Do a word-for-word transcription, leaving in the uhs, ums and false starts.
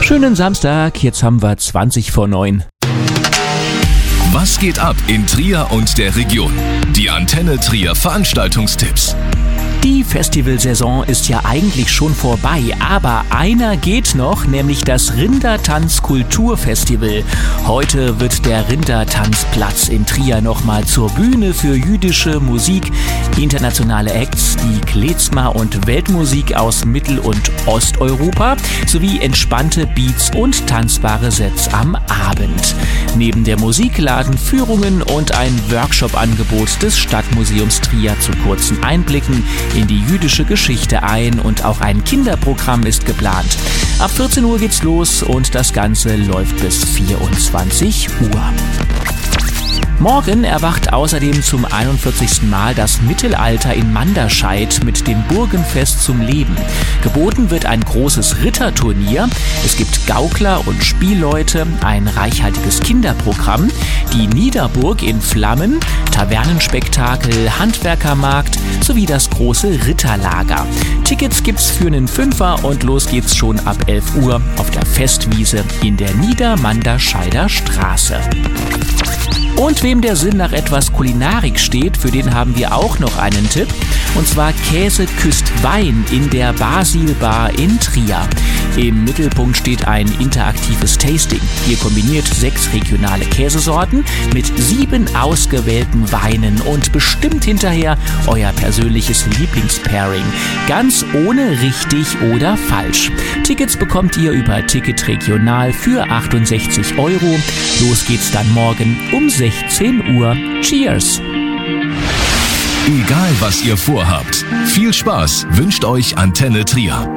Schönen Samstag, jetzt haben wir zwanzig vor neun. Was geht ab in Trier und der Region? Die Antenne Trier Veranstaltungstipps. Die Festivalsaison ist ja eigentlich schon vorbei, aber einer geht noch, nämlich das Rindertanz-Kulturfestival. Heute wird der Rindertanzplatz in Trier nochmal zur Bühne für jüdische Musik, internationale Acts, die Klezmer und Weltmusik aus Mittel- und Osteuropa sowie entspannte Beats und tanzbare Sets am Abend. Neben der Musik laden Führungen und ein Workshop-Angebot des Stadtmuseums Trier zu kurzen Einblicken in die jüdische Geschichte ein und auch ein Kinderprogramm ist geplant. Ab vierzehn Uhr geht's los und das Ganze läuft bis vierundzwanzig Uhr. Morgen erwacht außerdem zum einundvierzigsten Mal das Mittelalter in Manderscheid mit dem Burgenfest zum Leben. Geboten wird ein großes Ritterturnier, es gibt Gaukler und Spielleute, ein reichhaltiges Kinderprogramm, die Niederburg in Flammen, Tavernenspektakel, Handwerkermarkt sowie das große Ritterlager. Tickets gibt's für einen Fünfer und los geht's schon ab elf Uhr auf der Festwiese in der Niedermanderscheider Straße. Und wem der Sinn nach etwas Kulinarik steht, für den haben wir auch noch einen Tipp. Und zwar Käse küsst Wein in der Basil Bar in Trier. Im Mittelpunkt steht ein interaktives Tasting. Ihr kombiniert sechs regionale Käsesorten mit sieben ausgewählten Weinen und bestimmt hinterher euer persönliches Lieblingspairing. Ganz ohne richtig oder falsch. Tickets bekommt ihr über Ticket Regional für achtundsechzig Euro. Los geht's dann morgen um sechzehn Uhr. Cheers! Egal was ihr vorhabt, viel Spaß wünscht euch Antenne Trier.